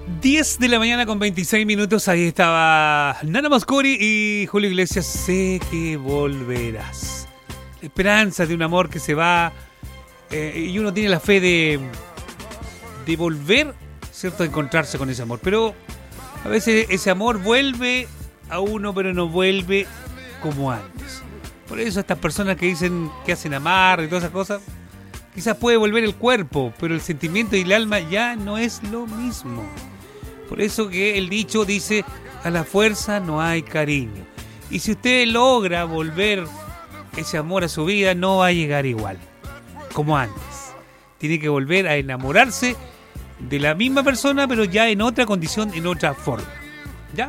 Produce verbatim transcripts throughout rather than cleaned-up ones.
diez de la mañana con veintiséis minutos, ahí estaba Nana Moscuri y Julio Iglesias. Sé que volverás. La esperanza de un amor que se va, eh, y uno tiene la fe de, de volver, ¿cierto?, a encontrarse con ese amor. Pero a veces ese amor vuelve a uno, pero no vuelve como antes. Por eso estas personas que dicen que hacen amar y todas esas cosas, quizás puede volver el cuerpo, pero el sentimiento y el alma ya no es lo mismo. Por eso que el dicho dice, a la fuerza no hay cariño. Y si usted logra volver ese amor a su vida, no va a llegar igual, como antes. Tiene que volver a enamorarse de la misma persona, pero ya en otra condición, en otra forma. ¿Ya?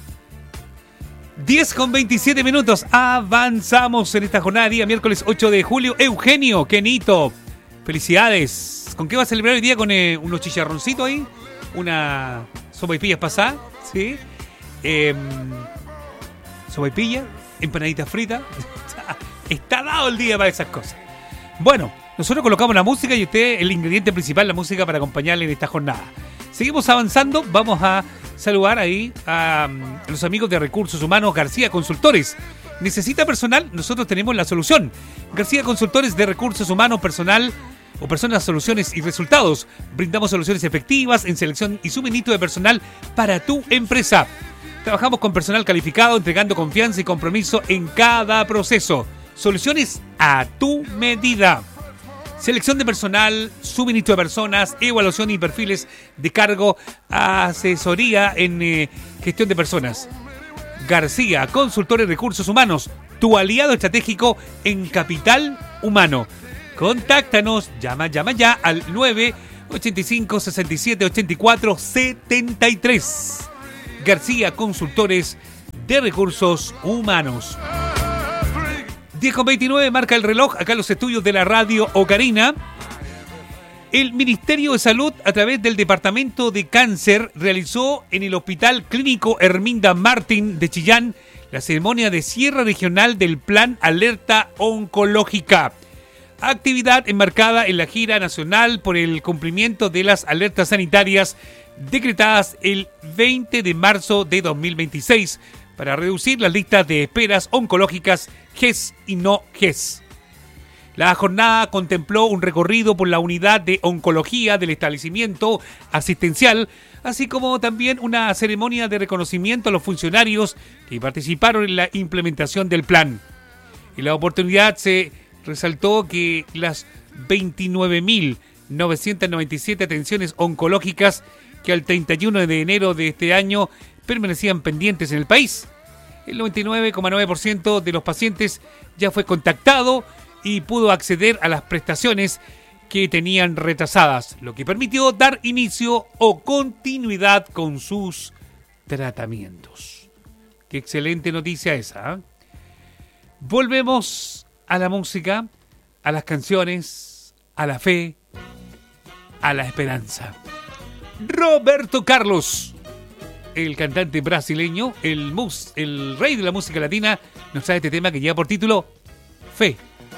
diez con veintisiete minutos. Avanzamos en esta jornada, día miércoles ocho de julio. Eugenio, Kenito, felicidades. ¿Con qué va a celebrar hoy día? ¿Con eh, unos chicharroncitos ahí? Una sopaipillas pasada, ¿sí? Eh, sopaipilla, empanadita frita. Está dado el día para esas cosas. Bueno, nosotros colocamos la música y usted el ingrediente principal, la música para acompañarle en esta jornada. Seguimos avanzando, vamos a saludar ahí a, a los amigos de Recursos Humanos García Consultores. ¿Necesita personal? Nosotros tenemos la solución. García Consultores de Recursos Humanos, personal o personas, soluciones y resultados. Brindamos soluciones efectivas en selección y suministro de personal para tu empresa. Trabajamos con personal calificado, entregando confianza y compromiso en cada proceso. Soluciones a tu medida. Selección de personal, suministro de personas, evaluación y perfiles de cargo, asesoría en eh, gestión de personas. García, Consultores Recursos Humanos, tu aliado estratégico en capital humano. Contáctanos, llama, llama ya al nueve ochenta y cinco, sesenta y siete, ochenta y cuatro, setenta y tres. García, Consultores de Recursos Humanos. diez con veintinueve, marca el reloj, acá en los estudios de la radio Ocarina. El Ministerio de Salud, a través del Departamento de Cáncer, realizó en el Hospital Clínico Herminda Martín de Chillán la ceremonia de cierre regional del Plan Alerta Oncológica. Actividad enmarcada en la gira nacional por el cumplimiento de las alertas sanitarias decretadas el veinte de marzo de dos mil veintiséis para reducir las listas de esperas oncológicas G E S y no G E S. La jornada contempló un recorrido por la unidad de oncología del establecimiento asistencial, así como también una ceremonia de reconocimiento a los funcionarios que participaron en la implementación del plan. En la oportunidad se resaltó que las veintinueve mil novecientas noventa y siete atenciones oncológicas que al treinta y uno de enero de este año permanecían pendientes en el país. El noventa y nueve coma nueve por ciento de los pacientes ya fue contactado y pudo acceder a las prestaciones que tenían retrasadas, lo que permitió dar inicio o continuidad con sus tratamientos. Qué excelente noticia esa, ¿eh? Volvemos a la música, a las canciones, a la fe, a la esperanza. Roberto Carlos, el cantante brasileño, el mus, el rey de la música latina, nos trae este tema que lleva por título Fe.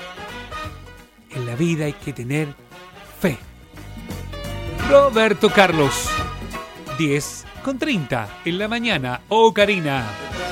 En la vida hay que tener fe. Roberto Carlos, diez con treinta en la mañana, Ocarina.